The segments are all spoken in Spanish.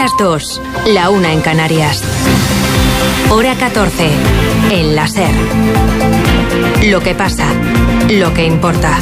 las 2, la 1 en Canarias. Hora 14, en la SER. Lo que pasa, lo que importa.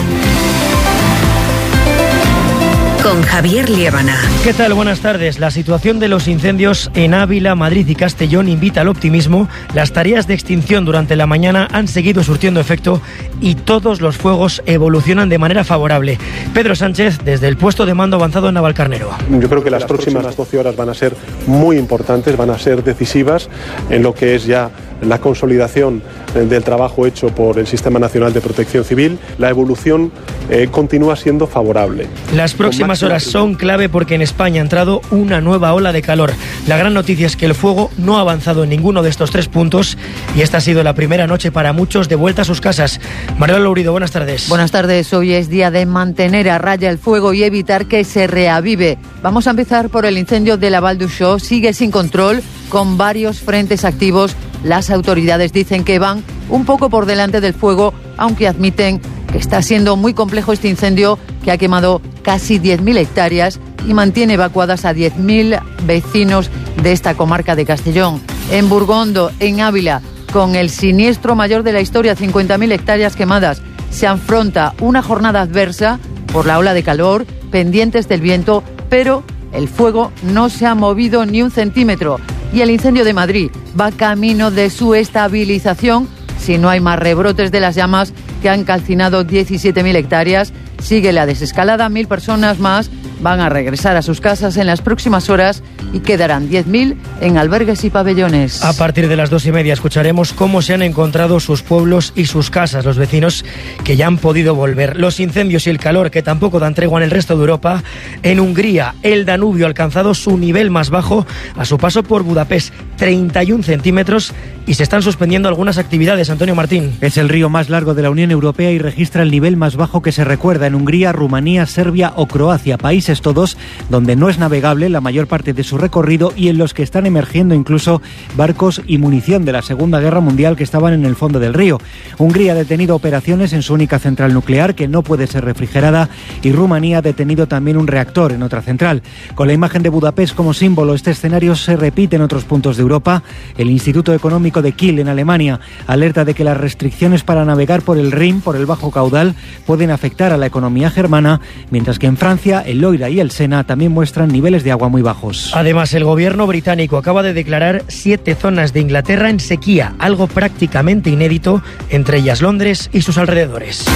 Con Javier Liébana. ¿Qué tal? Buenas tardes. La situación de los incendios en Ávila, Madrid y Castellón invita al optimismo. Las tareas de extinción durante la mañana han seguido surtiendo efecto y todos los fuegos evolucionan de manera favorable. Pedro Sánchez, desde el puesto de mando avanzado en Navalcarnero. Yo creo que las próximas 12 horas van a ser muy importantes, van a ser decisivas en lo que es ya la consolidación del trabajo hecho por el Sistema Nacional de Protección Civil. La evolución continúa siendo favorable. Las próximas horas son clave porque en España ha entrado una nueva ola de calor. La gran noticia es que el fuego no ha avanzado en ninguno de estos 3 puntos y esta ha sido la primera noche para muchos de vuelta a sus casas. María Lourido, buenas tardes. Buenas tardes. Hoy es día de mantener a raya el fuego y evitar que se reavive. Vamos a empezar por el incendio de la Val d'Uixó. Sigue sin control, con varios frentes activos. Las autoridades dicen que van un poco por delante del fuego, aunque admiten que está siendo muy complejo este incendio que ha quemado casi 10.000 hectáreas y mantiene evacuadas a 10.000 vecinos de esta comarca de Castellón. En Burgondo, en Ávila, con el siniestro mayor de la historia, 50.000 hectáreas quemadas, se afronta una jornada adversa por la ola de calor, pendientes del viento, pero el fuego no se ha movido ni un centímetro. Y el incendio de Madrid va camino de su estabilización si no hay más rebrotes de las llamas que han calcinado 17.000 hectáreas. Sigue la desescalada, 1.000 personas más van a regresar a sus casas en las próximas horas y quedarán 10.000 en albergues y pabellones. A partir de las 2:30 escucharemos cómo se han encontrado sus pueblos y sus casas, los vecinos que ya han podido volver. Los incendios y el calor que tampoco dan tregua en el resto de Europa. En Hungría, el Danubio ha alcanzado su nivel más bajo a su paso por Budapest, 31 centímetros, y se están suspendiendo algunas actividades. Antonio Martín. Es el río más largo de la Unión Europea y registra el nivel más bajo que se recuerda en Hungría, Rumanía, Serbia o Croacia, países todos donde no es navegable la mayor parte de su recorrido y en los que están emergiendo incluso barcos y munición de la Segunda Guerra Mundial que estaban en el fondo del río. Hungría ha detenido operaciones en su única central nuclear que no puede ser refrigerada y Rumanía ha detenido también un reactor en otra central. Con la imagen de Budapest como símbolo, este escenario se repite en otros puntos de Europa. El Instituto Económico de Kiel en Alemania alerta de que las restricciones para navegar por el Rin, por el bajo caudal, pueden afectar a la economía germana, mientras que en Francia el Loira y el Sena también muestran niveles de agua muy bajos. Además, el gobierno británico acaba de declarar 7 zonas de Inglaterra en sequía, algo prácticamente inédito, entre ellas Londres y sus alrededores.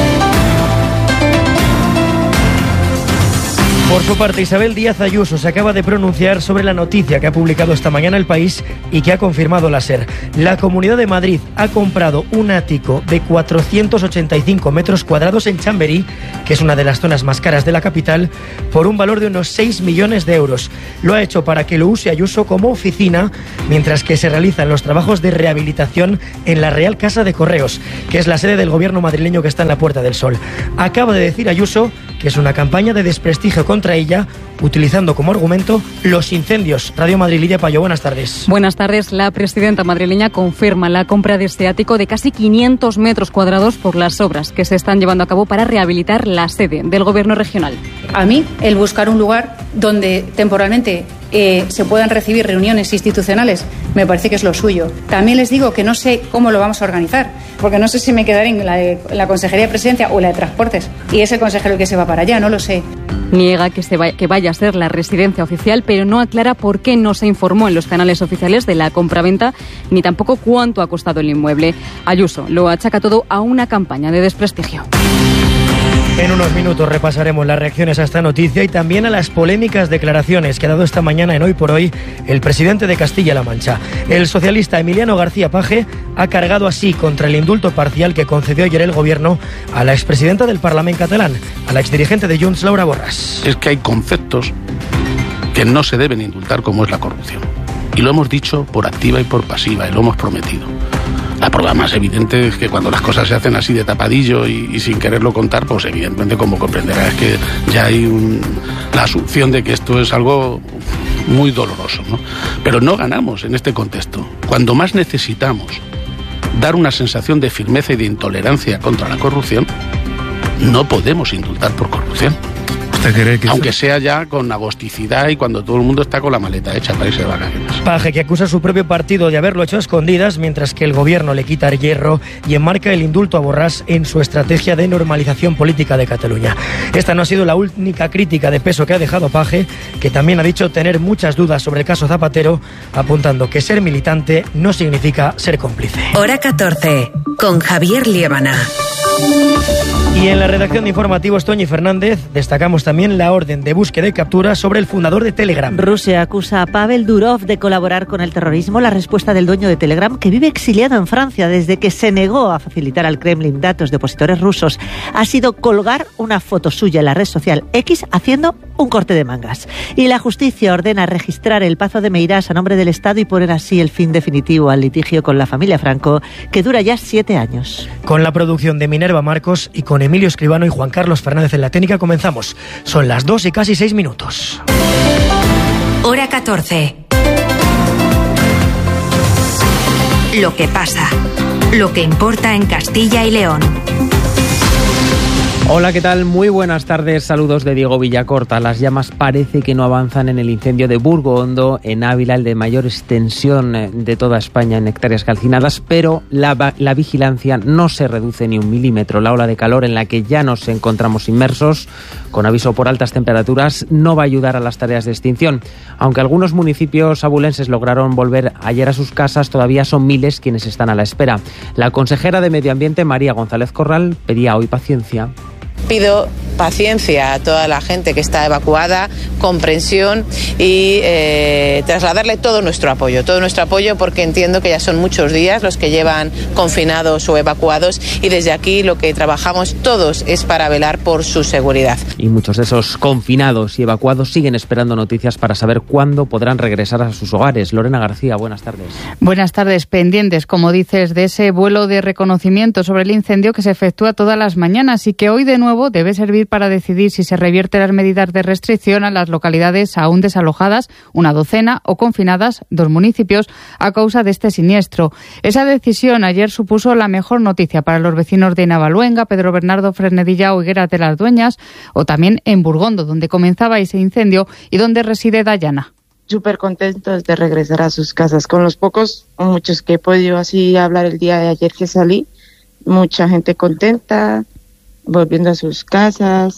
Por su parte, Isabel Díaz Ayuso se acaba de pronunciar sobre la noticia que ha publicado esta mañana El País y que ha confirmado la SER. La Comunidad de Madrid ha comprado un ático de 485 metros cuadrados en Chamberí, que es una de las zonas más caras de la capital, por un valor de unos 6 millones de euros. Lo ha hecho para que lo use Ayuso como oficina, mientras que se realizan los trabajos de rehabilitación en la Real Casa de Correos, que es la sede del gobierno madrileño que está en la Puerta del Sol. Acaba de decir Ayuso que es una campaña de desprestigio contra ella, utilizando como argumento los incendios. Radio Madrid, Lidia Payo, buenas tardes. Buenas tardes. La presidenta madrileña confirma la compra de este ático de casi 500 metros cuadrados por las obras que se están llevando a cabo para rehabilitar la sede del gobierno regional. A mí, el buscar un lugar donde temporalmente se puedan recibir reuniones institucionales, me parece que es lo suyo. También les digo que no sé cómo lo vamos a organizar, porque no sé si me quedaré en la Consejería de Presidencia o en la de Transportes, y es el consejero el que se va para allá, no lo sé. Niega que vaya a ser la residencia oficial, pero no aclara por qué no se informó en los canales oficiales de la compraventa, ni tampoco cuánto ha costado el inmueble. Ayuso lo achaca todo a una campaña de desprestigio. En unos minutos repasaremos las reacciones a esta noticia y también a las polémicas declaraciones que ha dado esta mañana en Hoy por Hoy el presidente de Castilla-La Mancha. El socialista Emiliano García Paje ha cargado así contra el indulto parcial que concedió ayer el gobierno a la expresidenta del Parlamento catalán, a la exdirigente de Junts, Laura Borràs. Es que hay conceptos que no se deben indultar, como es la corrupción. Y lo hemos dicho por activa y por pasiva, y lo hemos prometido. La prueba más evidente es que cuando las cosas se hacen así de tapadillo y sin quererlo contar, pues evidentemente, como comprenderás, es que ya hay la asunción de que esto es algo muy doloroso, ¿no? Pero no ganamos en este contexto. Cuando más necesitamos dar una sensación de firmeza y de intolerancia contra la corrupción, no podemos indultar por corrupción. Aunque sea ya con agosticidad y cuando todo el mundo está con la maleta hecha para irse de vacaciones. Paje, que acusa a su propio partido de haberlo hecho a escondidas, mientras que el gobierno le quita el hierro y enmarca el indulto a Borràs en su estrategia de normalización política de Cataluña. Esta no ha sido la única crítica de peso que ha dejado Paje, que también ha dicho tener muchas dudas sobre el caso Zapatero, apuntando que ser militante no significa ser cómplice. Hora 14, con Javier Liébana. Y en la redacción de informativos, Toñi Fernández, destacamos también la orden de búsqueda y captura sobre el fundador de Telegram. Rusia acusa a Pavel Durov de colaborar con el terrorismo. La respuesta del dueño de Telegram, que vive exiliado en Francia desde que se negó a facilitar al Kremlin datos de opositores rusos, ha sido colgar una foto suya en la red social X haciendo un corte de mangas. Y la justicia ordena registrar el Pazo de Meirás a nombre del Estado y poner así el fin definitivo al litigio con la familia Franco, que dura ya 7 años. Con la producción de Minerva Marcos y con Emilio Escribano y Juan Carlos Fernández en la técnica comenzamos. Son las 2 y casi 6 minutos. Hora 14. Lo que pasa. Lo que importa en Castilla y León. Hola, ¿qué tal? Muy buenas tardes. Saludos de Diego Villacorta. Las llamas parece que no avanzan en el incendio de Burgo Hondo, en Ávila, el de mayor extensión de toda España en hectáreas calcinadas, pero la vigilancia no se reduce ni un milímetro. La ola de calor en la que ya nos encontramos inmersos, con aviso por altas temperaturas, no va a ayudar a las tareas de extinción. Aunque algunos municipios abulenses lograron volver ayer a sus casas, todavía son miles quienes están a la espera. La consejera de Medio Ambiente, María González Corral, pedía hoy paciencia. Pido paciencia a toda la gente que está evacuada, comprensión y trasladarle todo nuestro apoyo porque entiendo que ya son muchos días los que llevan confinados o evacuados y desde aquí lo que trabajamos todos es para velar por su seguridad. Y muchos de esos confinados y evacuados siguen esperando noticias para saber cuándo podrán regresar a sus hogares. Lorena García, buenas tardes. Buenas tardes, pendientes, como dices, de ese vuelo de reconocimiento sobre el incendio que se efectúa todas las mañanas y que hoy de nuevo debe servir para decidir si se revierten las medidas de restricción a las localidades aún desalojadas, una docena, o confinadas, 2 municipios, a causa de este siniestro. Esa decisión ayer supuso la mejor noticia para los vecinos de Navaluenga, Pedro Bernardo, Fresnedilla o Higueras de las Dueñas, o también en Burgondo, donde comenzaba ese incendio y donde reside Dayana. Súper contentos de regresar a sus casas. Con los pocos o muchos que he podido así hablar el día de ayer que salí, mucha gente contenta, volviendo a sus casas,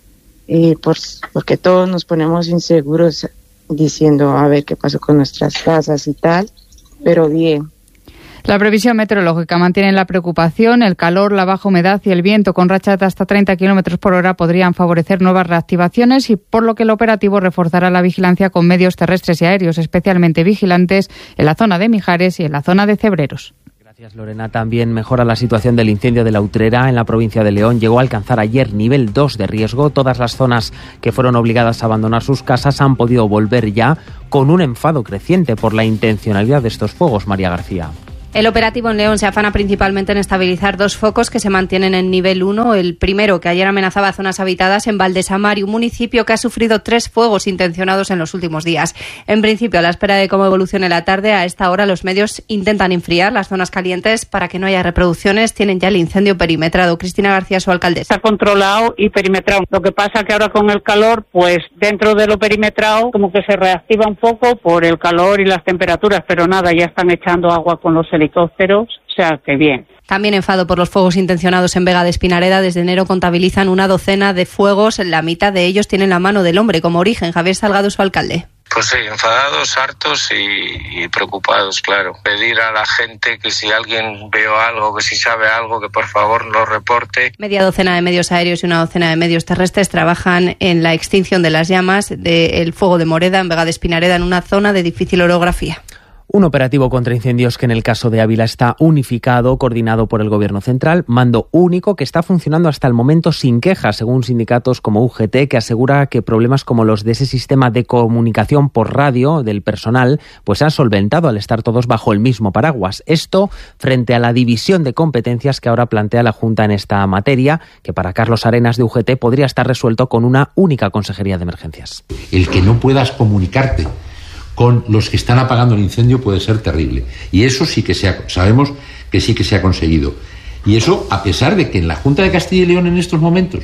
porque todos nos ponemos inseguros diciendo a ver qué pasó con nuestras casas y tal, pero bien. La previsión meteorológica mantiene la preocupación. El calor, la baja humedad y el viento con rachas de hasta 30 km por hora podrían favorecer nuevas reactivaciones y por lo que el operativo reforzará la vigilancia con medios terrestres y aéreos, especialmente vigilantes en la zona de Mijares y en la zona de Cebreros. Gracias, Lorena. También mejora la situación del incendio de la Utrera en la provincia de León. Llegó a alcanzar ayer nivel 2 de riesgo. Todas las zonas que fueron obligadas a abandonar sus casas han podido volver ya, con un enfado creciente por la intencionalidad de estos fuegos. María García. El operativo en León se afana principalmente en estabilizar 2 focos que se mantienen en nivel 1. El primero, que ayer amenazaba zonas habitadas en Valdesamar, un municipio que ha sufrido 3 fuegos intencionados en los últimos días. En principio, a la espera de cómo evolucione la tarde, a esta hora los medios intentan enfriar las zonas calientes para que no haya reproducciones. Tienen ya el incendio perimetrado. Cristina García, su alcaldesa. Está controlado y perimetrado. Lo que pasa que ahora con el calor, pues dentro de lo perimetrado, como que se reactiva un poco por el calor y las temperaturas, pero nada, ya están echando agua con los helicópteros, o sea que bien. También enfado por los fuegos intencionados en Vega de Espinareda. Desde enero contabilizan una docena de fuegos. La mitad de ellos tienen la mano del hombre como origen. Javier Salgado, su alcalde. Pues sí, enfadados, hartos y preocupados, claro. Pedir a la gente que si alguien ve algo, que si sabe algo, que por favor lo reporte. Media docena de medios aéreos y una docena de medios terrestres trabajan en la extinción de las llamas del fuego de Moreda en Vega de Espinareda, en una zona de difícil orografía. Un operativo contra incendios que en el caso de Ávila está unificado, coordinado por el Gobierno central, mando único que está funcionando hasta el momento sin quejas, según sindicatos como UGT, que asegura que problemas como los de ese sistema de comunicación por radio del personal pues se han solventado al estar todos bajo el mismo paraguas. Esto frente a la división de competencias que ahora plantea la Junta en esta materia, que para Carlos Arenas de UGT podría estar resuelto con una única consejería de emergencias. El que no puedas comunicarte con los que están apagando el incendio puede ser terrible. Y eso sí que sabemos que sí que se ha conseguido. Y eso a pesar de que en la Junta de Castilla y León en estos momentos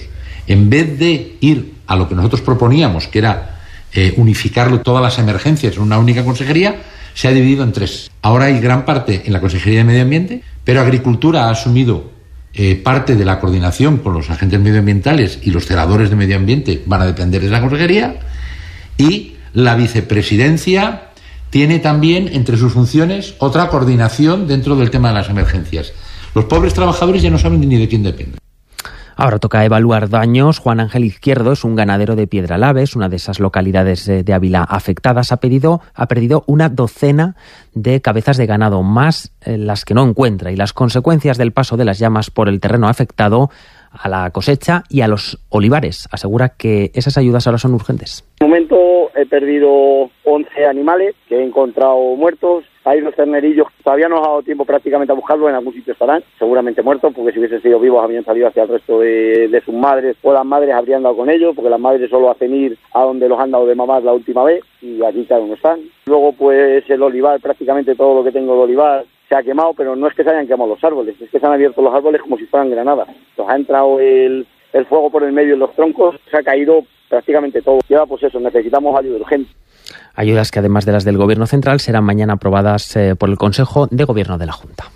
En vez de ir a lo que nosotros proponíamos, que era unificarlo todas las emergencias en una única consejería, se ha dividido en 3. Ahora hay gran parte en la Consejería de Medio Ambiente, pero Agricultura ha asumido parte de la coordinación con los agentes medioambientales y los celadores de medio ambiente van a depender de esa consejería, y la vicepresidencia tiene también entre sus funciones otra coordinación dentro del tema de las emergencias. Los pobres trabajadores ya no saben ni de quién dependen. Ahora toca evaluar daños. Juan Ángel Izquierdo es un ganadero de Piedralaves, una de esas localidades de Ávila afectadas. Ha perdido una docena de cabezas de ganado, más las que no encuentra, y las consecuencias del paso de las llamas por el terreno afectado a la cosecha y a los olivares. Asegura que esas ayudas ahora son urgentes. De momento he perdido 11 animales que he encontrado muertos. Hay unos ternerillos, todavía no ha dado tiempo prácticamente a buscarlos, en algún sitio estarán, seguramente muertos, porque si hubiesen sido vivos habrían salido hacia el resto de sus madres, o las madres habrían dado con ellos, porque las madres solo hacen ir a donde los han dado de mamar la última vez, y aquí cada uno están. Luego pues el olivar, prácticamente todo lo que tengo de olivar se ha quemado, pero no es que se hayan quemado los árboles, es que se han abierto los árboles como si fueran granadas. Nos ha entrado el fuego por el medio de los troncos, se ha caído prácticamente todo. Y ahora pues eso, necesitamos ayuda urgente. Ayudas que, además de las del Gobierno central, serán mañana aprobadas por el Consejo de Gobierno de la Junta.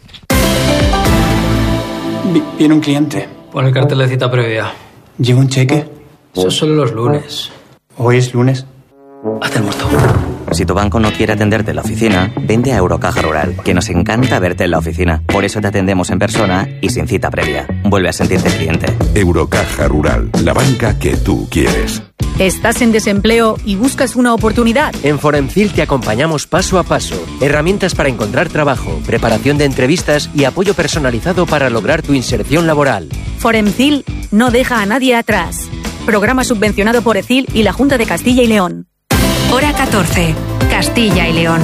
Viene un cliente. Pon el cartel de cita previa. ¿Lleva un cheque? Eso solo los lunes. ¿Hoy es lunes? Haz el muerto. Si tu banco no quiere atenderte en la oficina, vente a Eurocaja Rural, que nos encanta verte en la oficina. Por eso te atendemos en persona y sin cita previa. Vuelve a sentirte cliente. Eurocaja Rural, la banca que tú quieres. ¿Estás en desempleo y buscas una oportunidad? En Foremcil te acompañamos paso a paso. Herramientas para encontrar trabajo, preparación de entrevistas y apoyo personalizado para lograr tu inserción laboral. Foremcil no deja a nadie atrás. Programa subvencionado por ECIL y la Junta de Castilla y León. Hora 14. Castilla y León.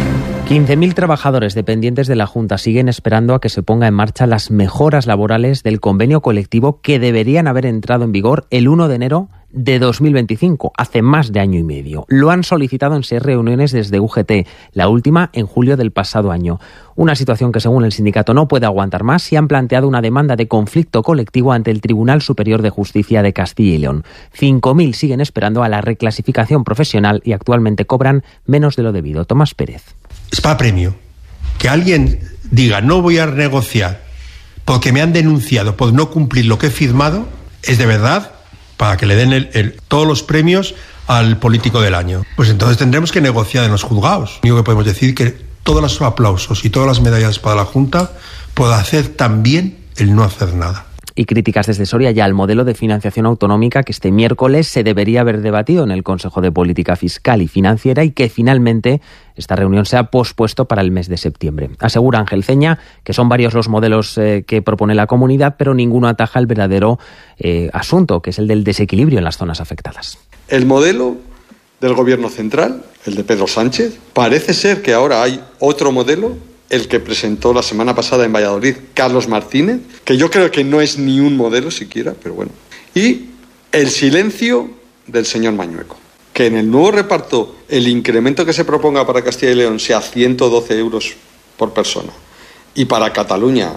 15.000 trabajadores dependientes de la Junta siguen esperando a que se ponga en marcha las mejoras laborales del convenio colectivo que deberían haber entrado en vigor el 1 de enero de 2025, hace más de año y medio. Lo han solicitado en 6 reuniones desde UGT, la última en julio del pasado año. Una situación que, según el sindicato, no puede aguantar más, y han planteado una demanda de conflicto colectivo ante el Tribunal Superior de Justicia de Castilla y León. 5.000 siguen esperando a la reclasificación profesional y actualmente cobran menos de lo debido. Tomás Pérez. Es para premio. Que alguien diga no voy a negociar porque me han denunciado por no cumplir lo que he firmado, es de verdad para que le den todos los premios al político del año. Pues entonces tendremos que negociar en los juzgados. Lo único que podemos decir es que todos los aplausos y todas las medallas para la Junta puede hacer también el no hacer nada. Y críticas desde Soria ya al modelo de financiación autonómica que este miércoles se debería haber debatido en el Consejo de Política Fiscal y Financiera, y que finalmente esta reunión se ha pospuesto para el mes de septiembre. Asegura Ángel Ceña que son varios los modelos que propone la comunidad, pero ninguno ataja el verdadero asunto, que es el del desequilibrio en las zonas afectadas. El modelo del Gobierno central, el de Pedro Sánchez, parece ser que ahora hay otro modelo, el que presentó la semana pasada en Valladolid Carlos Martínez, que yo creo que no es ni un modelo siquiera, pero bueno. Y el silencio del señor Mañueco, que en el nuevo reparto el incremento que se proponga para Castilla y León sea 112 euros por persona y para Cataluña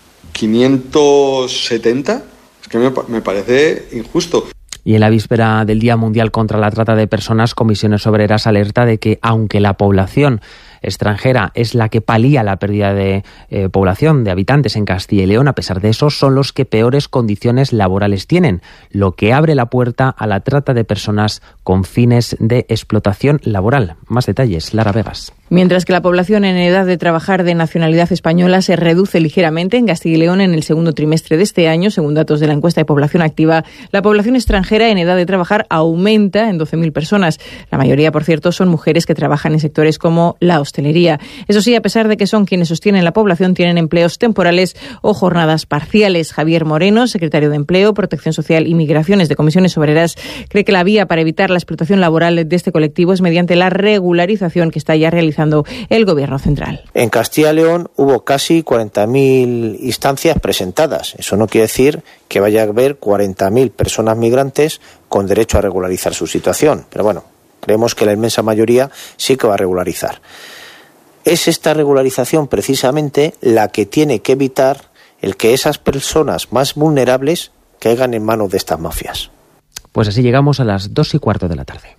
570, es que me parece injusto. Y en la víspera del Día Mundial contra la Trata de Personas, Comisiones Obreras alerta de que, aunque la población extranjera es la que palía la pérdida de población, de habitantes en Castilla y León, a pesar de eso son los que peores condiciones laborales tienen, lo que abre la puerta a la trata de personas con fines de explotación laboral. Más detalles, Lara Vegas. Mientras que la población en edad de trabajar de nacionalidad española se reduce ligeramente en Castilla y León en el segundo trimestre de este año, según datos de la encuesta de población activa, la población extranjera en edad de trabajar aumenta en 12.000 personas. La mayoría, por cierto, son mujeres que trabajan en sectores como la hostelería. Eso sí, a pesar de que son quienes sostienen la población, tienen empleos temporales o jornadas parciales. Javier Moreno, secretario de Empleo, Protección Social y Migraciones de Comisiones Obreras, cree que la vía para evitar la explotación laboral de este colectivo es mediante la regularización que está ya realizando el Gobierno central. En Castilla y León hubo casi 40.000 instancias presentadas. Eso no quiere decir que vaya a haber 40.000 personas migrantes con derecho a regularizar su situación. Pero bueno, creemos que la inmensa mayoría sí que va a regularizar. Es esta regularización precisamente la que tiene que evitar el que esas personas más vulnerables caigan en manos de estas mafias. Pues así llegamos a las 2:15 de la tarde.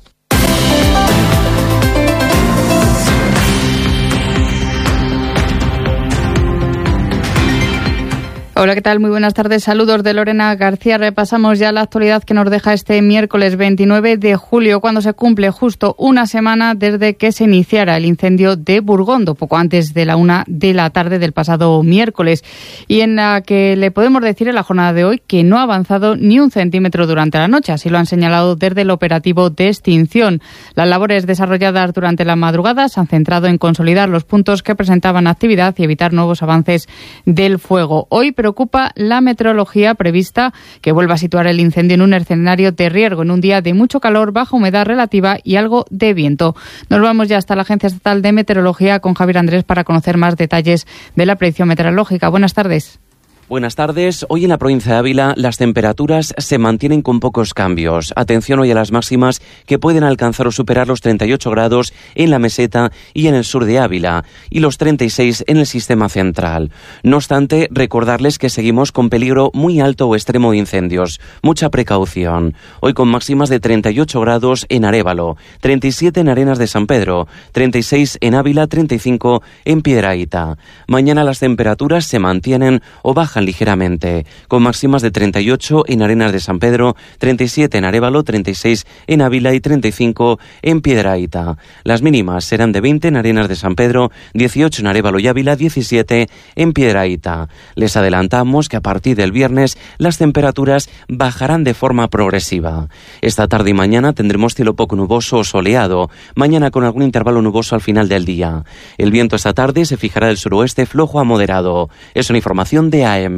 Hola, ¿qué tal? Muy buenas tardes. Saludos de Lorena García. Repasamos ya la actualidad que nos deja este miércoles 29 de julio, cuando se cumple justo una semana desde que se iniciara el incendio de Burgondo, poco antes de la 1 de la tarde del pasado miércoles, y en la que le podemos decir en la jornada de hoy que no ha avanzado ni un centímetro durante la noche. Así lo han señalado desde el operativo de extinción. Las labores desarrolladas durante la madrugada se han centrado en consolidar los puntos que presentaban actividad y evitar nuevos avances del fuego. Hoy preocupa la meteorología prevista, que vuelva a situar el incendio en un escenario de riesgo en un día de mucho calor, baja humedad relativa y algo de viento. Nos vamos ya hasta la Agencia Estatal de Meteorología con Javier Andrés para conocer más detalles de la predicción meteorológica. Buenas tardes. Buenas tardes. Hoy en la provincia de Ávila las temperaturas se mantienen con pocos cambios. Atención hoy a las máximas que pueden alcanzar o superar los 38 grados en la meseta y en el sur de Ávila y los 36 en el sistema central. No obstante, recordarles que seguimos con peligro muy alto o extremo de incendios. Mucha precaución. Hoy con máximas de 38 grados en Arévalo, 37 en Arenas de San Pedro, 36 en Ávila, 35 en Piedrahita. Mañana las temperaturas se mantienen o bajan ligeramente, con máximas de 38 en Arenas de San Pedro, 37 en Arévalo, 36 en Ávila y 35 en Piedrahita. Las mínimas serán de 20 en Arenas de San Pedro, 18 en Arévalo y Ávila, 17 en Piedrahita. Les adelantamos que a partir del viernes las temperaturas bajarán de forma progresiva. Esta tarde y mañana tendremos cielo poco nuboso o soleado, mañana con algún intervalo nuboso al final del día. El viento esta tarde se fijará del suroeste flojo a moderado. Es una información de AEMET.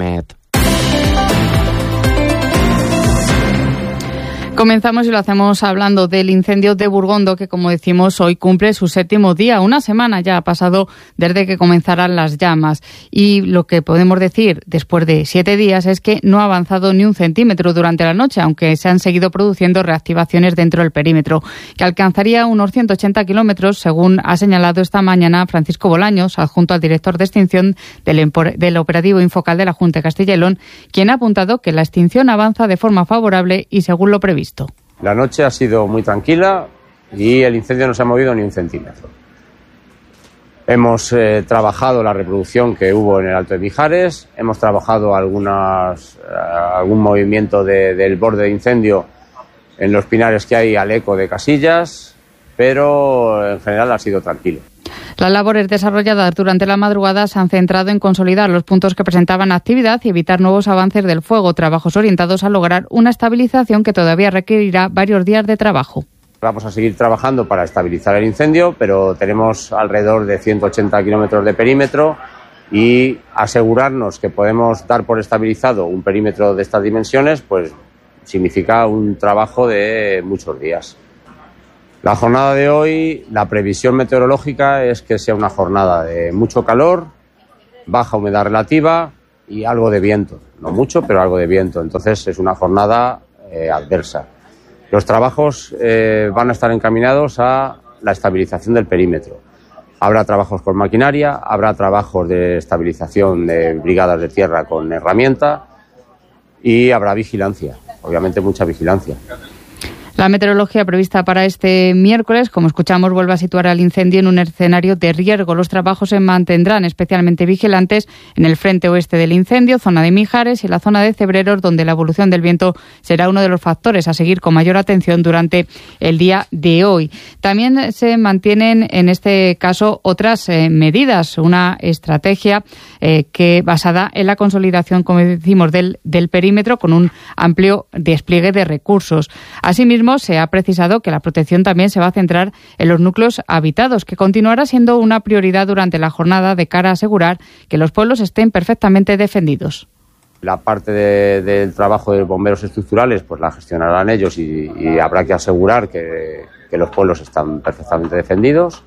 Comenzamos y lo hacemos hablando del incendio de Burgondo, que como decimos hoy cumple su 7º día. Una semana ya ha pasado desde que comenzaran las llamas. Y lo que podemos decir después de 7 días es que no ha avanzado ni un centímetro durante la noche, aunque se han seguido produciendo reactivaciones dentro del perímetro, que alcanzaría unos 180 kilómetros, según ha señalado esta mañana Francisco Bolaños, adjunto al director de extinción del operativo Infocal de la Junta de Castilla y León, quien ha apuntado que la extinción avanza de forma favorable y según lo previsto. La noche ha sido muy tranquila y el incendio no se ha movido ni un centímetro. Hemos trabajado la reproducción que hubo en el Alto de Mijares, hemos trabajado algún movimiento del borde de incendio en los pinares que hay al eco de Casillas, pero en general ha sido tranquilo. Las labores desarrolladas durante la madrugada se han centrado en consolidar los puntos que presentaban actividad y evitar nuevos avances del fuego, trabajos orientados a lograr una estabilización que todavía requerirá varios días de trabajo. Vamos a seguir trabajando para estabilizar el incendio, pero tenemos alrededor de 180 kilómetros de perímetro y asegurarnos que podemos dar por estabilizado un perímetro de estas dimensiones, pues significa un trabajo de muchos días. La jornada de hoy, la previsión meteorológica es que sea una jornada de mucho calor, baja humedad relativa y algo de viento. No mucho, pero algo de viento. Entonces es una jornada adversa. Los trabajos van a estar encaminados a la estabilización del perímetro. Habrá trabajos con maquinaria, habrá trabajos de estabilización de brigadas de tierra con herramienta y habrá vigilancia, obviamente mucha vigilancia. La meteorología prevista para este miércoles, como escuchamos, vuelve a situar al incendio en un escenario de riesgo. Los trabajos se mantendrán especialmente vigilantes en el frente oeste del incendio, zona de Mijares y la zona de Cebreros, donde la evolución del viento será uno de los factores a seguir con mayor atención durante el día de hoy. También se mantienen en este caso otras medidas, una estrategia que basada en la consolidación, como decimos, del perímetro con un amplio despliegue de recursos. Asimismo, se ha precisado que la protección también se va a centrar en los núcleos habitados, que continuará siendo una prioridad durante la jornada de cara a asegurar que los pueblos estén perfectamente defendidos. La parte del trabajo de bomberos estructurales pues la gestionarán ellos y habrá que asegurar que los pueblos están perfectamente defendidos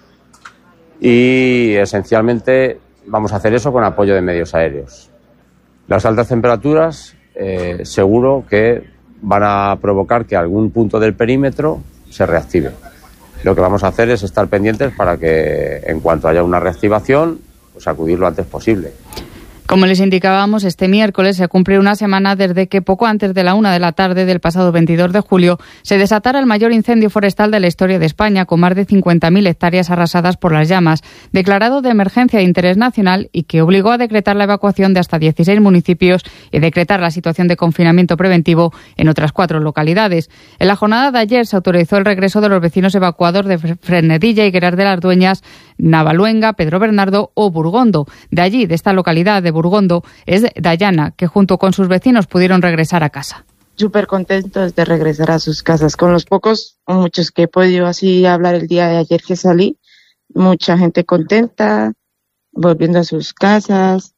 y esencialmente vamos a hacer eso con apoyo de medios aéreos. Las altas temperaturas seguro que van a provocar que algún punto del perímetro se reactive. Lo que vamos a hacer es estar pendientes para que en cuanto haya una reactivación, pues acudir lo antes posible. Como les indicábamos, este miércoles se cumple una semana desde que poco antes de la 1 de la tarde del pasado 22 de julio se desatara el mayor incendio forestal de la historia de España, con más de 50.000 hectáreas arrasadas por las llamas, declarado de emergencia de interés nacional y que obligó a decretar la evacuación de hasta 16 municipios y decretar la situación de confinamiento preventivo en otras 4 localidades. En la jornada de ayer se autorizó el regreso de los vecinos evacuados de Fresnedilla, Higueras de las Dueñas, Navaluenga, Pedro Bernardo o Burgondo. De allí, de esta localidad de Burgondo, es Dayana, que junto con sus vecinos pudieron regresar a casa. Súper contentos de regresar a sus casas. Con los pocos o muchos que he podido así hablar el día de ayer que salí, mucha gente contenta, volviendo a sus casas,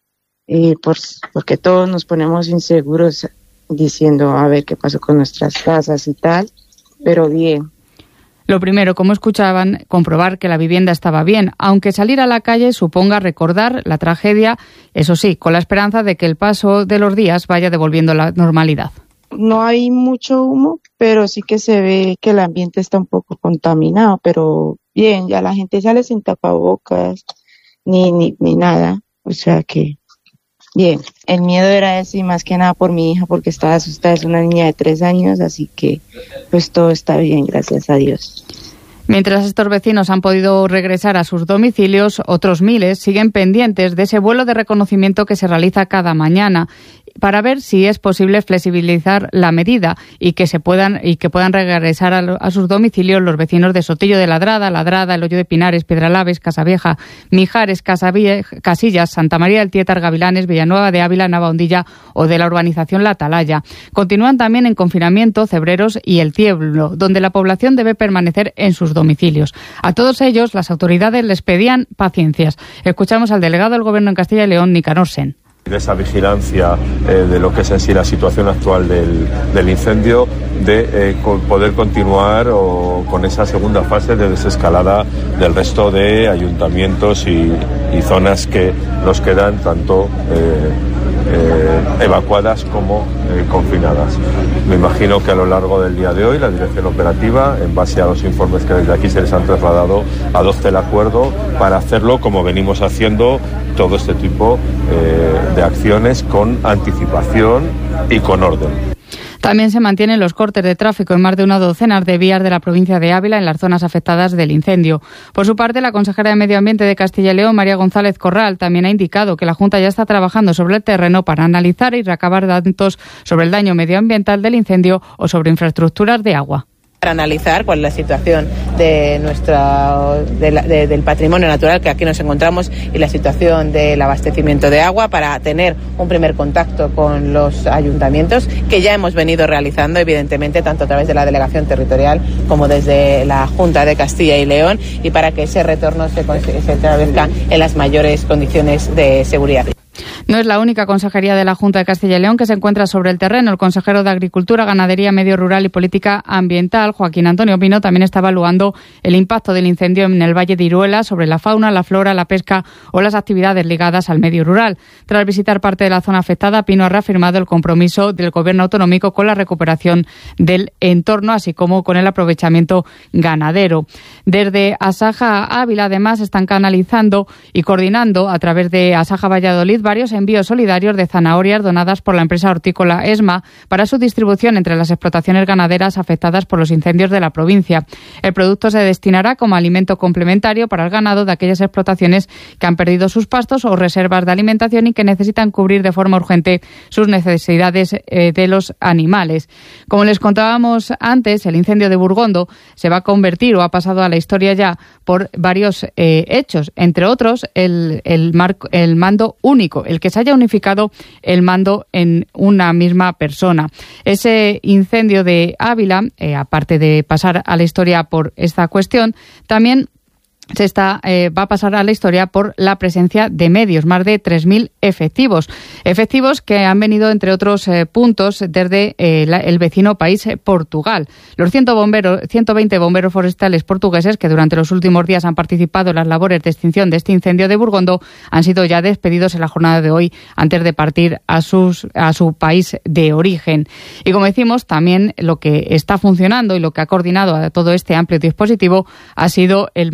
porque todos nos ponemos inseguros diciendo a ver qué pasó con nuestras casas y tal, pero bien. Lo primero, como escuchaban, comprobar que la vivienda estaba bien, aunque salir a la calle suponga recordar la tragedia, eso sí, con la esperanza de que el paso de los días vaya devolviendo la normalidad. No hay mucho humo, pero sí que se ve que el ambiente está un poco contaminado, pero bien, ya la gente sale sin tapabocas ni nada, o sea que bien. El miedo era ese y más que nada por mi hija porque estaba asustada, es una niña de 3 años, así que pues todo está bien, gracias a Dios. Mientras estos vecinos han podido regresar a sus domicilios, otros miles siguen pendientes de ese vuelo de reconocimiento que se realiza cada mañana para ver si es posible flexibilizar la medida y que puedan regresar a sus domicilios los vecinos de Sotillo de Ladrada, El Hoyo de Pinares, Piedralaves, Casavieja, Mijares, Casillas, Santa María del Tietar, Gavilanes, Villanueva de Ávila, Navaondilla o de la urbanización La Atalaya. Continúan también en confinamiento Cebreros y El Tieblo, donde la población debe permanecer en sus domicilios. A todos ellos las autoridades les pedían paciencias. Escuchamos al delegado del Gobierno en Castilla y León, Nicanor Sen. De esa vigilancia de lo que es en sí la situación actual del incendio, de poder continuar con esa segunda fase de desescalada del resto de ayuntamientos y zonas que nos quedan tanto evacuadas como confinadas. Me imagino que a lo largo del día de hoy la dirección operativa, en base a los informes que desde aquí se les han trasladado, adopte el acuerdo para hacerlo como venimos haciendo todo este tipo de acciones con anticipación y con orden. También se mantienen los cortes de tráfico en más de una docena de vías de la provincia de Ávila en las zonas afectadas del incendio. Por su parte, la consejera de Medio Ambiente de Castilla y León, María González Corral, también ha indicado que la Junta ya está trabajando sobre el terreno para analizar y recabar datos sobre el daño medioambiental del incendio o sobre infraestructuras de agua. Para analizar cuál es la situación de del patrimonio natural que aquí nos encontramos y la situación del abastecimiento de agua, para tener un primer contacto con los ayuntamientos que ya hemos venido realizando, evidentemente, tanto a través de la delegación territorial como desde la Junta de Castilla y León, y para que ese retorno se establezca en las mayores condiciones de seguridad. No es la única consejería de la Junta de Castilla y León que se encuentra sobre el terreno. El consejero de Agricultura, Ganadería, Medio Rural y Política Ambiental, Joaquín Antonio Pino, también está evaluando el impacto del incendio en el Valle de Iruela sobre la fauna, la flora, la pesca o las actividades ligadas al medio rural. Tras visitar parte de la zona afectada, Pino ha reafirmado el compromiso del Gobierno autonómico con la recuperación del entorno, así como con el aprovechamiento ganadero. Desde Asaja Ávila, además, están canalizando y coordinando a través de Asaja Valladolid varios envíos solidarios de zanahorias donadas por la empresa hortícola ESMA para su distribución entre las explotaciones ganaderas afectadas por los incendios de la provincia. El producto se destinará como alimento complementario para el ganado de aquellas explotaciones que han perdido sus pastos o reservas de alimentación y que necesitan cubrir de forma urgente sus necesidades de los animales. Como les contábamos antes, el incendio de Burgondo se va a convertir o ha pasado a la historia ya por varios hechos, entre otros el mando único, el que se haya unificado el mando en una misma persona. Ese incendio de Ávila, aparte de pasar a la historia por esta cuestión, también va a pasar a la historia por la presencia de medios, más de 3.000 efectivos que han venido, entre otros puntos, desde el vecino país Portugal. Los 120 bomberos forestales portugueses que durante los últimos días han participado en las labores de extinción de este incendio de Burgondo han sido ya despedidos en la jornada de hoy antes de partir a su país de origen. Y como decimos, también lo que está funcionando y lo que ha coordinado a todo este amplio dispositivo ha sido el mando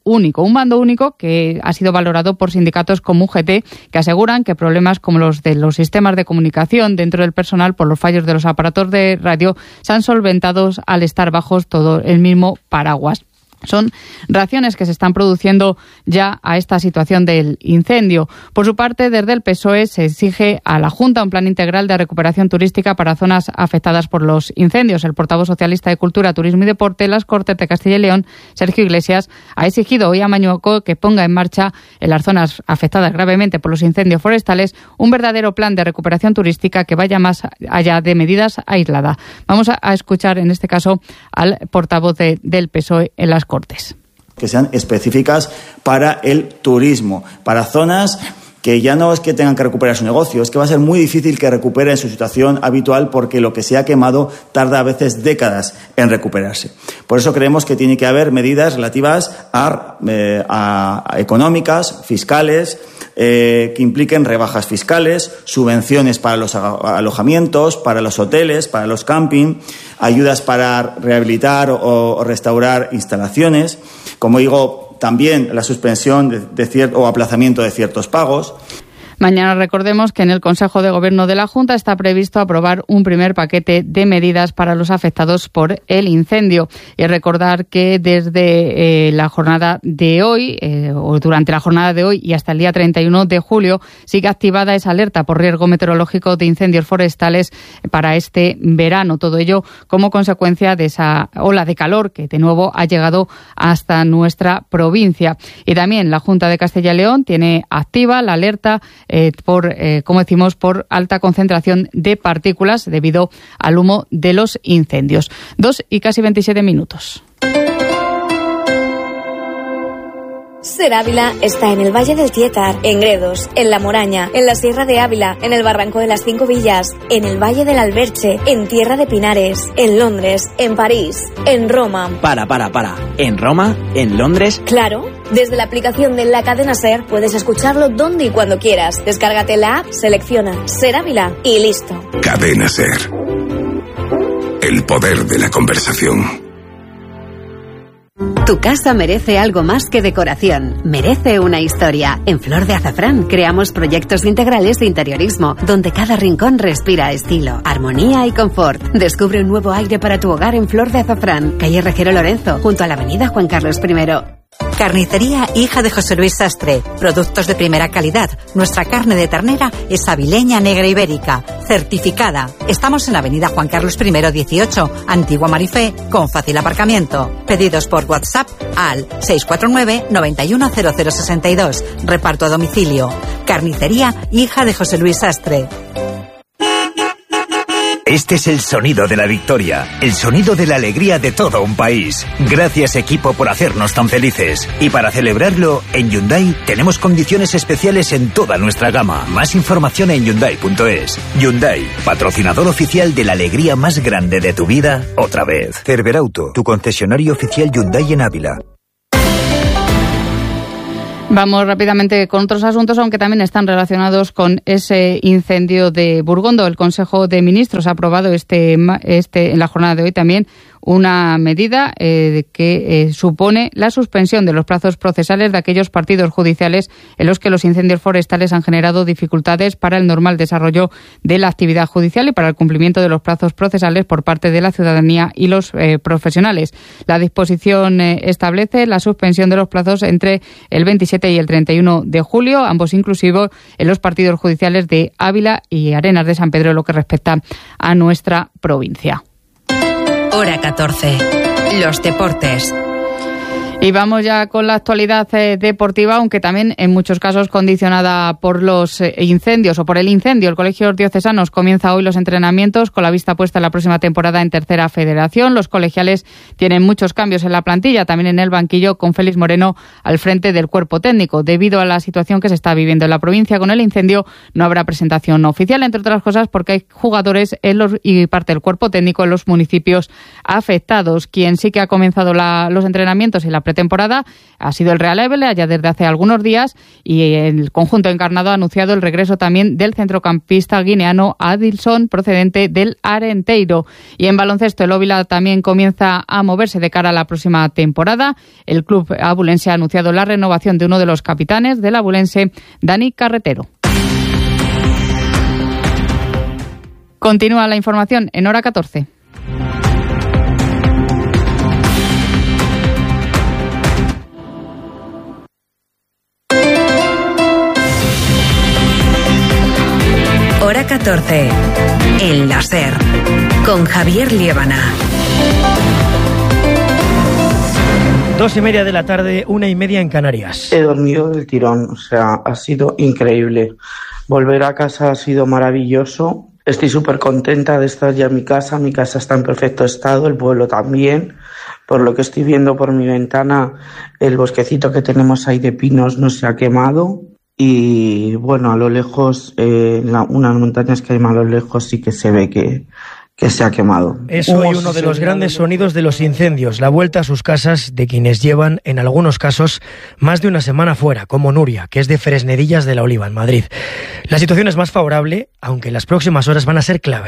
único. Un mando único que ha sido valorado por sindicatos como UGT, que aseguran que problemas como los de los sistemas de comunicación dentro del personal por los fallos de los aparatos de radio se han solventado al estar bajo todo el mismo paraguas. Son reacciones que se están produciendo ya a esta situación del incendio. Por su parte, desde el PSOE se exige a la Junta un plan integral de recuperación turística para zonas afectadas por los incendios. El portavoz socialista de Cultura, Turismo y Deporte en las Cortes de Castilla y León, Sergio Iglesias, ha exigido hoy a Mañueco que ponga en marcha en las zonas afectadas gravemente por los incendios forestales un verdadero plan de recuperación turística que vaya más allá de medidas aisladas. Vamos a escuchar en este caso al portavoz del PSOE en las Cortes. Que sean específicas para el turismo, para zonas que ya no es que tengan que recuperar su negocio, es que va a ser muy difícil que recuperen su situación habitual porque lo que se ha quemado tarda a veces décadas en recuperarse. Por eso creemos que tiene que haber medidas relativas a económicas, fiscales, que impliquen rebajas fiscales, subvenciones para los alojamientos, para los hoteles, para los camping, ayudas para rehabilitar o restaurar instalaciones. Como digo, también la suspensión o aplazamiento de ciertos pagos. Mañana recordemos que en el Consejo de Gobierno de la Junta está previsto aprobar un primer paquete de medidas para los afectados por el incendio. Y recordar que desde la jornada de hoy, o durante la jornada de hoy y hasta el día 31 de julio, sigue activada esa alerta por riesgo meteorológico de incendios forestales para este verano. Todo ello como consecuencia de esa ola de calor que de nuevo ha llegado hasta nuestra provincia. Y también la Junta de Castilla y León tiene activa la alerta como decimos, por alta concentración de partículas debido al humo de los incendios. 2:27. Ser Ávila está en el Valle del Tietar, en Gredos, en La Moraña, en la Sierra de Ávila, en el Barranco de las 5 Villas, en el Valle del Alberche, en Tierra de Pinares, en Londres, en París, en Roma. Para. ¿En Roma? ¿En Londres? Claro. Desde la aplicación de la cadena SER puedes escucharlo donde y cuando quieras. Descárgate la app, selecciona Ser Ávila y listo. Cadena SER. El poder de la conversación. Tu casa merece algo más que decoración. Merece una historia. En Flor de Azafrán creamos proyectos integrales de interiorismo, donde cada rincón respira estilo, armonía y confort. Descubre un nuevo aire para tu hogar en Flor de Azafrán, calle Regero Lorenzo, junto a la avenida Juan Carlos I. Carnicería Hija de José Luis Sastre. Productos de primera calidad. Nuestra carne de ternera es avileña negra ibérica, certificada. Estamos en la avenida Juan Carlos I 18, Antigua Marifé, con fácil aparcamiento. Pedidos por WhatsApp al 649 910062. Reparto a domicilio. Carnicería Hija de José Luis Sastre. Este es el sonido de la victoria, el sonido de la alegría de todo un país. Gracias, equipo, por hacernos tan felices. Y para celebrarlo, en Hyundai tenemos condiciones especiales en toda nuestra gama. Más información en Hyundai.es. Hyundai, patrocinador oficial de la alegría más grande de tu vida, otra vez. Cerberauto, tu concesionario oficial Hyundai en Ávila. Vamos rápidamente con otros asuntos, aunque también están relacionados con ese incendio de Burgondo. El Consejo de Ministros ha aprobado en la jornada de hoy también una medida que supone la suspensión de los plazos procesales de aquellos partidos judiciales en los que los incendios forestales han generado dificultades para el normal desarrollo de la actividad judicial y para el cumplimiento de los plazos procesales por parte de la ciudadanía y los profesionales. La disposición establece la suspensión de los plazos entre el 27 y el 31 de julio, ambos inclusivos en los partidos judiciales de Ávila y Arenas de San Pedro, en lo que respecta a nuestra provincia. Hora 14. Los deportes. Y vamos ya con la actualidad deportiva, aunque también en muchos casos condicionada por los incendios o por el incendio. El Colegio Diocesanos comienza hoy los entrenamientos con la vista puesta en la próxima temporada en Tercera Federación. Los colegiales tienen muchos cambios en la plantilla, también en el banquillo, con Félix Moreno al frente del cuerpo técnico. Debido a la situación que se está viviendo en la provincia con el incendio, no habrá presentación oficial, entre otras cosas porque hay jugadores y parte del cuerpo técnico en los municipios afectados. Quien sí que ha comenzado los entrenamientos y la pretemporada ha sido el Real Ávila ya desde hace algunos días, y el conjunto encarnado ha anunciado el regreso también del centrocampista guineano Adilson, procedente del Arenteiro. Y en baloncesto, el Ávila también comienza a moverse de cara a la próxima temporada. El club abulense ha anunciado la renovación de uno de los capitanes del abulense, Dani Carretero. Continúa la información en hora 14. Hora 14. En la SER. Con Javier Liébana. 2:30 de la tarde, 1:30 en Canarias. He dormido del tirón, o sea, ha sido increíble. Volver a casa ha sido maravilloso. Estoy súper contenta de estar ya en mi casa está en perfecto estado, el pueblo también. Por lo que estoy viendo por mi ventana, el bosquecito que tenemos ahí de pinos no se ha quemado. Y bueno, a lo lejos, unas montañas que hay más a lo lejos sí que se ve que se ha quemado. Es hoy uno de los grandes sonidos de los incendios, la vuelta a sus casas de quienes llevan, en algunos casos, más de una semana fuera, como Nuria, que es de Fresnedillas de la Oliva, en Madrid. La situación es más favorable, aunque las próximas horas van a ser clave.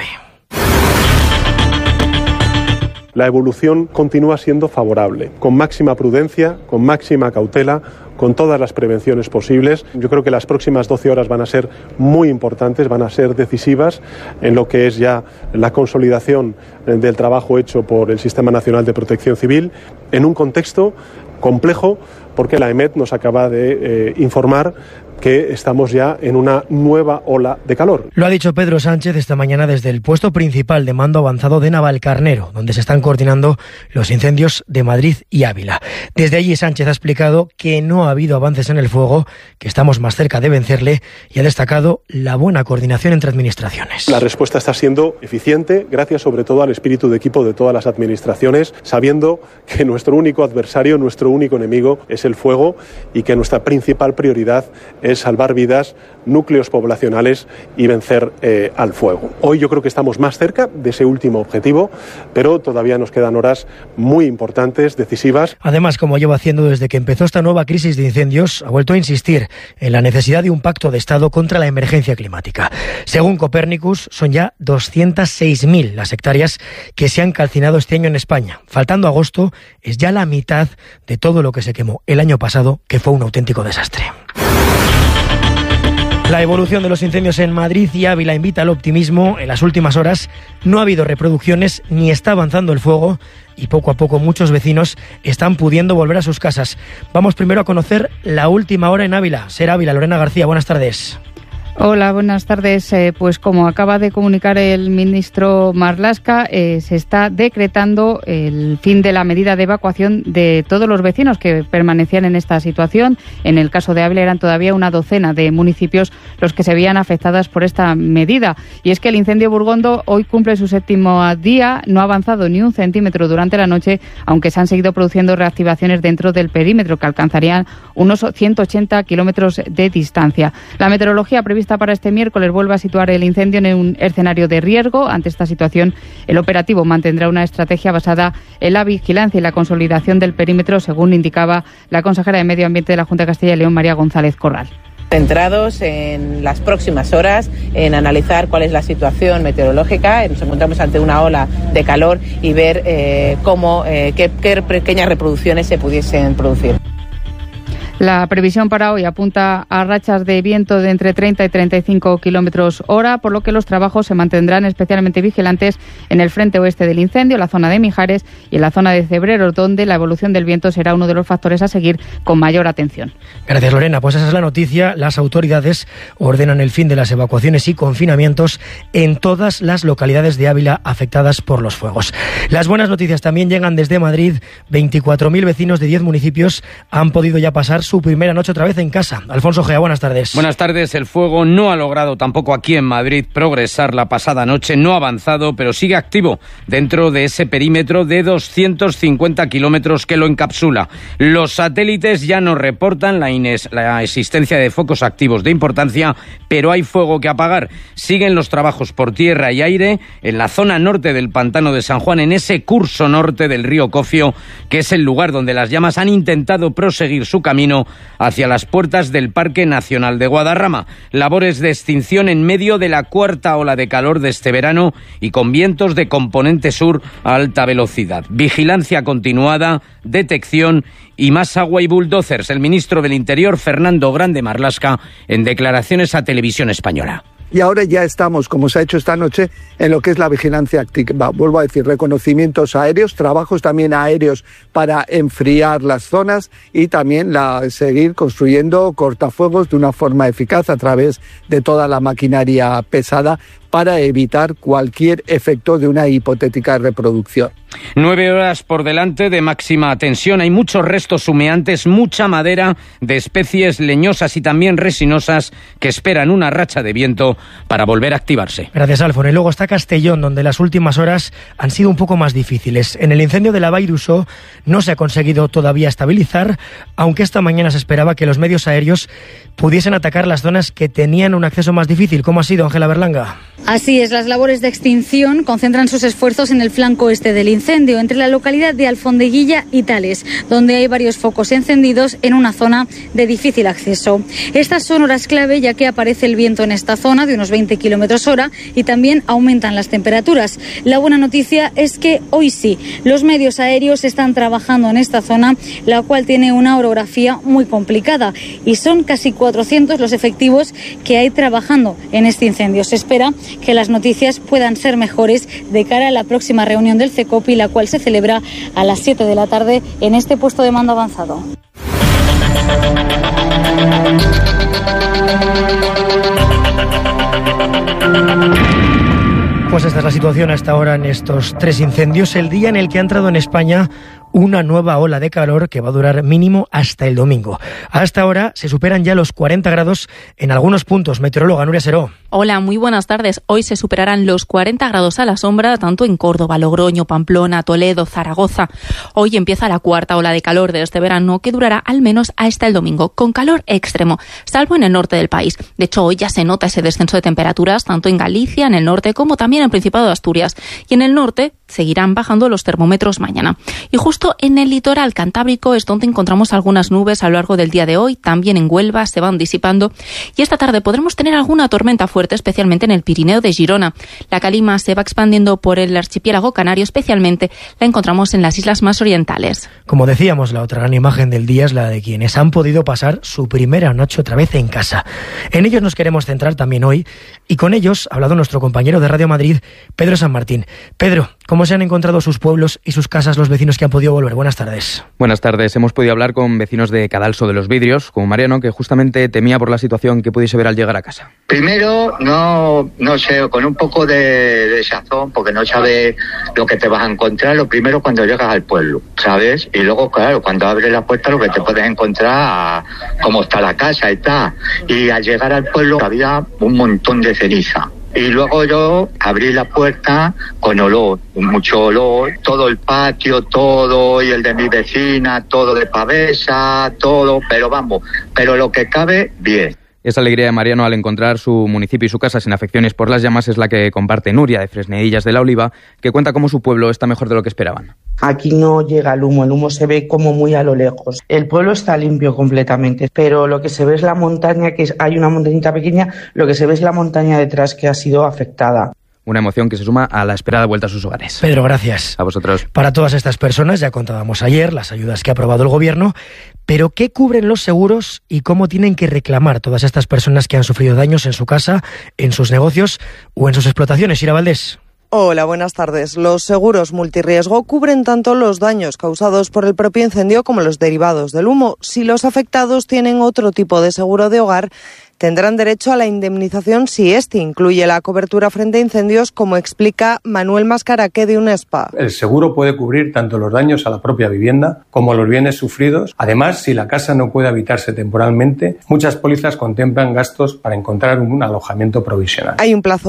La evolución continúa siendo favorable, con máxima prudencia, con máxima cautela, con todas las prevenciones posibles. Yo creo que las próximas 12 horas van a ser muy importantes, van a ser decisivas en lo que es ya la consolidación del trabajo hecho por el Sistema Nacional de Protección Civil, en un contexto complejo, porque la EMET nos acaba de informar que estamos ya en una nueva ola de calor. Lo ha dicho Pedro Sánchez esta mañana desde el puesto principal de mando avanzado de Navalcarnero, donde se están coordinando los incendios de Madrid y Ávila. Desde allí Sánchez ha explicado que no ha habido avances en el fuego, que estamos más cerca de vencerle, y ha destacado la buena coordinación entre administraciones. La respuesta está siendo eficiente, gracias sobre todo al espíritu de equipo de todas las administraciones, sabiendo que nuestro único adversario, nuestro único enemigo es el fuego, y que nuestra principal prioridad es salvar vidas, núcleos poblacionales y vencer al fuego. Hoy yo creo que estamos más cerca de ese último objetivo, pero todavía nos quedan horas muy importantes, decisivas. Además, como lleva haciendo desde que empezó esta nueva crisis de incendios, ha vuelto a insistir en la necesidad de un pacto de Estado contra la emergencia climática. Según Copernicus, son ya 206.000 las hectáreas que se han calcinado este año en España. Faltando agosto, es ya la mitad de todo lo que se quemó el año pasado, que fue un auténtico desastre. La evolución de los incendios en Madrid y Ávila invita al optimismo. En las últimas horas no ha habido reproducciones ni está avanzando el fuego, y poco a poco muchos vecinos están pudiendo volver a sus casas. Vamos primero a conocer la última hora en Ávila. SER Ávila, Lorena García, buenas tardes. Hola, buenas tardes. Pues como acaba de comunicar el ministro Marlaska, se está decretando el fin de la medida de evacuación de todos los vecinos que permanecían en esta situación. En el caso de Ávila eran todavía una docena de municipios los que se veían afectadas por esta medida. Y es que el incendio Burgondo hoy cumple su 7º día, no ha avanzado ni un centímetro durante la noche, aunque se han seguido produciendo reactivaciones dentro del perímetro que alcanzarían unos 180 kilómetros de distancia. La meteorología prevista para este miércoles vuelve a situar el incendio en un escenario de riesgo. Ante esta situación, el operativo mantendrá una estrategia basada en la vigilancia y la consolidación del perímetro, según indicaba la consejera de Medio Ambiente de la Junta de Castilla y León, María González Corral. Centrados en las próximas horas, en analizar cuál es la situación meteorológica. Nos encontramos ante una ola de calor y ver qué pequeñas reproducciones se pudiesen producir. La previsión para hoy apunta a rachas de viento de entre 30 y 35 kilómetros hora, por lo que los trabajos se mantendrán especialmente vigilantes en el frente oeste del incendio, la zona de Mijares y en la zona de Cebreros, donde la evolución del viento será uno de los factores a seguir con mayor atención. Gracias, Lorena. Pues esa es la noticia. Las autoridades ordenan el fin de las evacuaciones y confinamientos en todas las localidades de Ávila afectadas por los fuegos. Las buenas noticias también llegan desde Madrid. 24.000 vecinos de 10 municipios han podido ya pasar su primera noche otra vez en casa. Alfonso Gea, buenas tardes. Buenas tardes. El fuego no ha logrado tampoco aquí en Madrid progresar la pasada noche, no ha avanzado, pero sigue activo dentro de ese perímetro de 250 kilómetros que lo encapsula. Los satélites ya no reportan la existencia de focos activos de importancia, pero hay fuego que apagar. Siguen los trabajos por tierra y aire en la zona norte del pantano de San Juan, en ese curso norte del río Cofio, que es el lugar donde las llamas han intentado proseguir su camino hacia las puertas del Parque Nacional de Guadarrama. Labores de extinción en medio de la cuarta ola de calor de este verano y con vientos de componente sur a alta velocidad. Vigilancia continuada, detección y más agua y bulldozers. El ministro del Interior, Fernando Grande Marlaska, en declaraciones a Televisión Española. Y ahora ya estamos, como se ha hecho esta noche, en lo que es la vigilancia activa. Vuelvo a decir, reconocimientos aéreos, trabajos también aéreos para enfriar las zonas y también seguir construyendo cortafuegos de una forma eficaz a través de toda la maquinaria pesada para evitar cualquier efecto de una hipotética reproducción. 9 horas por delante de máxima tensión. Hay muchos restos humeantes, mucha madera de especies leñosas y también resinosas que esperan una racha de viento para volver a activarse. Gracias, Alfon. Y luego está Castellón, donde las últimas horas han sido un poco más difíciles. En el incendio de la Vall d'Uixó no se ha conseguido todavía estabilizar, aunque esta mañana se esperaba que los medios aéreos pudiesen atacar las zonas que tenían un acceso más difícil. ¿Cómo ha sido, Ángela Berlanga? Así es, las labores de extinción concentran sus esfuerzos en el flanco este del incendio, entre la localidad de Alfondeguilla y Tales, donde hay varios focos encendidos en una zona de difícil acceso. Estas son horas clave, ya que aparece el viento en esta zona de unos 20 kilómetros hora y también aumentan las temperaturas. La buena noticia es que hoy sí, los medios aéreos están trabajando en esta zona, la cual tiene una orografía muy complicada, y son casi 400 los efectivos que hay trabajando en este incendio. Se espera que las noticias puedan ser mejores de cara a la próxima reunión del CECOPI, la cual se celebra a las 7 de la tarde en este puesto de mando avanzado. Pues esta es la situación hasta ahora en estos 3 incendios, el día en el que ha entrado en España una nueva ola de calor que va a durar mínimo hasta el domingo. Hasta ahora se superan ya los 40 grados en algunos puntos. Meteoróloga Nuria Seró. Hola, muy buenas tardes. Hoy se superarán los 40 grados a la sombra, tanto en Córdoba, Logroño, Pamplona, Toledo, Zaragoza. Hoy empieza la cuarta ola de calor de este verano, que durará al menos hasta el domingo, con calor extremo, salvo en el norte del país. De hecho, hoy ya se nota ese descenso de temperaturas, tanto en Galicia, en el norte, como también en el Principado de Asturias. Y en el norte seguirán bajando los termómetros mañana. Y justo en el litoral cantábrico es donde encontramos algunas nubes a lo largo del día de hoy. También en Huelva se van disipando. Y esta tarde podremos tener alguna tormenta fuerte, especialmente en el Pirineo de Girona. La calima se va expandiendo por el archipiélago canario, especialmente la encontramos en las islas más orientales. Como decíamos, la otra gran imagen del día es la de quienes han podido pasar su primera noche otra vez en casa. En ellos nos queremos centrar también hoy, y con ellos ha hablado nuestro compañero de Radio Madrid, Pedro San Martín. Pedro, ¿cómo se han encontrado sus pueblos y sus casas los vecinos que han podido volver? Buenas tardes. Buenas tardes. Hemos podido hablar con vecinos de Cadalso de los Vidrios, como Mariano, que justamente temía por la situación que pudiese ver al llegar a casa. Primero, no sé, con un poco de desazón, porque no sabes lo que te vas a encontrar. Lo primero cuando llegas al pueblo, ¿sabes? Y luego, claro, cuando abres la puerta lo que te puedes encontrar, cómo está la casa y tal. Y al llegar al pueblo había un montón de ceniza. Y luego yo abrí la puerta con olor, mucho olor, todo el patio, todo, y el de mi vecina, todo de pavesa, todo, pero lo que cabe, bien. Esa alegría de Mariano al encontrar su municipio y su casa sin afecciones por las llamas es la que comparte Nuria, de Fresnedillas de la Oliva, que cuenta cómo su pueblo está mejor de lo que esperaban. Aquí no llega el humo se ve como muy a lo lejos. El pueblo está limpio completamente, pero lo que se ve es la montaña, hay una montañita pequeña, lo que se ve es la montaña detrás que ha sido afectada. Una emoción que se suma a la esperada vuelta a sus hogares. Pedro, gracias. A vosotros. Para todas estas personas, ya contábamos ayer las ayudas que ha aprobado el Gobierno, pero ¿qué cubren los seguros y cómo tienen que reclamar todas estas personas que han sufrido daños en su casa, en sus negocios o en sus explotaciones? Ira Valdés. Hola, buenas tardes. Los seguros multirriesgo cubren tanto los daños causados por el propio incendio como los derivados del humo. Si los afectados tienen otro tipo de seguro de hogar, tendrán derecho a la indemnización si este incluye la cobertura frente a incendios, como explica Manuel Mascaraque de UNESPA. El seguro puede cubrir tanto los daños a la propia vivienda como los bienes sufridos. Además, si la casa no puede habitarse temporalmente, muchas pólizas contemplan gastos para encontrar un alojamiento provisional. Hay un plazo